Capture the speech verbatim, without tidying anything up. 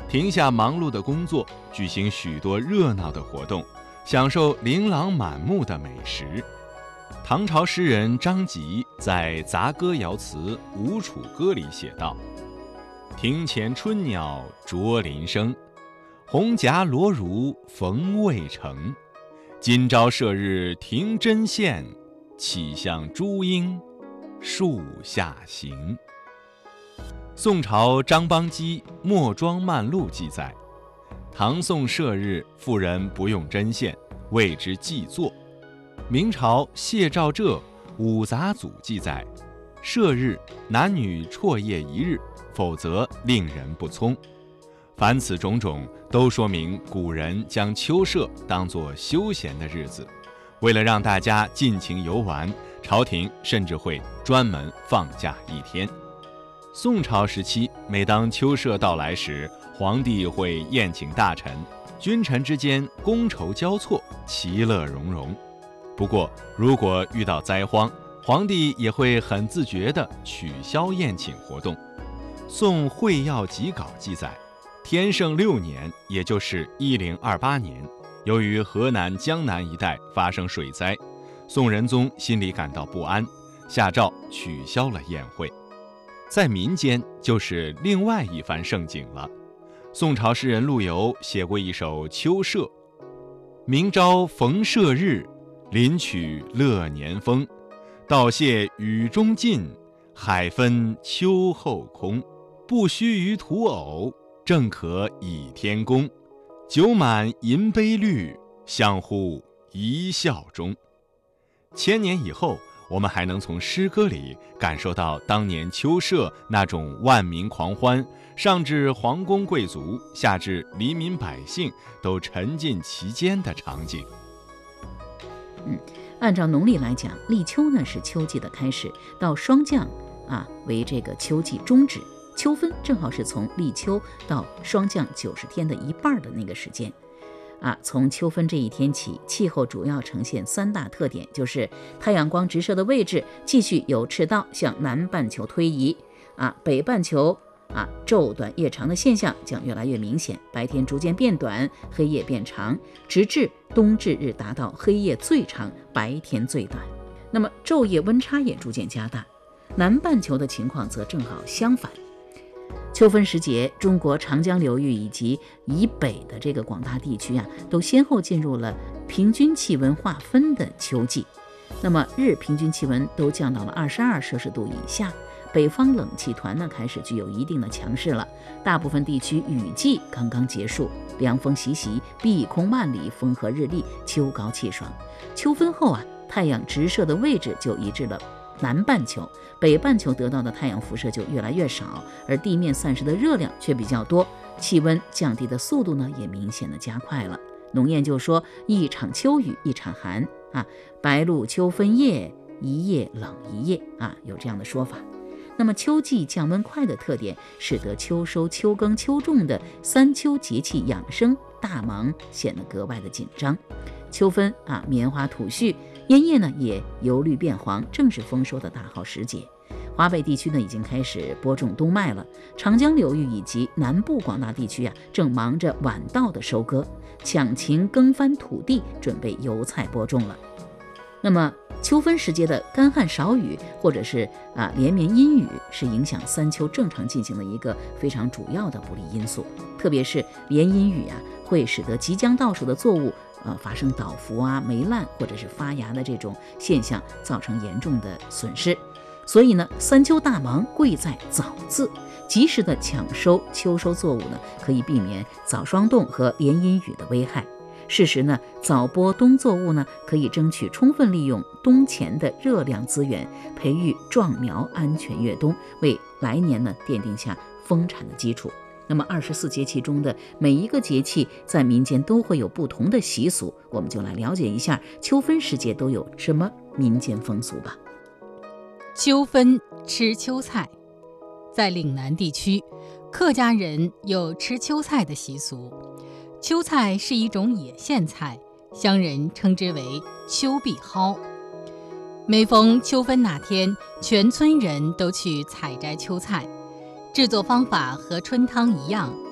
停下忙碌的工作，举行许多热闹的活动，享受琳琅满目的美食。唐朝诗人张籍在《杂歌谣词·吴楚歌》里写道：庭前春鸟啄林声，红夹罗襦冯未成。今朝射日庭针线，岂向朱缨树下行。宋朝张邦基《墨庄漫录》记载，唐宋射日妇人不用针线，谓之祭作。明朝谢兆浙《五杂组》记载，射日男女辍业一日，否则令人不聪。凡此种种，都说明古人将秋射当作休闲的日子。为了让大家尽情游玩，朝廷甚至会专门放假一天。宋朝时期，每当秋射到来时，皇帝会宴请大臣，君臣之间觥筹交错，其乐融融。不过，如果遇到灾荒，皇帝也会很自觉地取消宴请活动。宋《会要集稿》记载，天圣六年，也就是一零二八年，由于河南、江南一带发生水灾，宋仁宗心里感到不安，下诏取消了宴会。在民间就是另外一番盛景了。宋朝诗人陆游写过一首《秋射》：明朝逢射日，林曲乐年风。道谢雨中尽，海分秋后空。不须于土偶，正可倚天宫。酒满银杯绿，相互一笑中。千年以后，我们还能从诗歌里感受到当年秋射那种万民狂欢，上至皇宫贵族，下至黎民百姓都沉浸其间的场景。 嗯，按照农历来讲，立秋呢是秋季的开始，到霜降啊为这个秋季终止。秋分正好是从立秋到霜降九十天的一半的那个时间。啊，从秋分这一天起，气候主要呈现三大特点，就是太阳光直射的位置继续由赤道向南半球推移，啊，北半球啊昼短夜长的现象将越来越明显，白天逐渐变短，黑夜变长，直至冬至日达到黑夜最长，白天最短。那么昼夜温差也逐渐加大。南半球的情况则正好相反。秋分时节，中国长江流域以及以北的这个广大地区啊，都先后进入了平均气温划分的秋季。那么日平均气温都降到了二十二摄氏度以下，北方冷气团呢开始具有一定的强势了。大部分地区雨季刚刚结束，凉风习习，碧空万里，风和日丽，秋高气爽。秋分后啊，太阳直射的位置就移至了南半球，北半球得到的太阳辐射就越来越少，而地面散失的热量却比较多，气温降低的速度呢也明显的加快了。农谚就说一场秋雨一场寒啊，白露秋分夜，一夜冷一夜啊，有这样的说法。那么秋季降温快的特点，使得秋收秋耕秋种的三秋节气养生大忙显得格外的紧张。秋分啊，棉花吐絮，烟叶呢也由绿变黄，正是丰收的大好时节。华北地区呢已经开始播种冬麦了，长江流域以及南部广大地区啊正忙着晚稻的收割，抢勤耕翻土地，准备油菜播种了。那么秋分时节的干旱少雨，或者是啊连绵阴雨，是影响三秋正常进行的一个非常主要的不利因素。特别是连阴雨啊，会使得即将到手的作物呃发生倒伏啊、霉烂或者是发芽的这种现象，造成严重的损失。所以呢，三秋大忙贵在早字，及时的抢收秋收作物呢，可以避免早霜冻和连阴雨的危害。事实呢，早播冬作物呢，可以争取充分利用冬前的热量资源，培育壮苗，安全越冬，为来年呢奠定下丰产的基础。那么二十四节气中的每一个节气在民间都会有不同的习俗，我们就来了解一下秋分时节都有什么民间风俗吧。 秋分吃秋菜，在岭南地区，客家人有吃秋菜的习俗。秋菜是一种野苋菜，乡人称之为秋碧蒿。每逢秋分那天，全村人都去采摘秋菜，制作方法和春汤一样，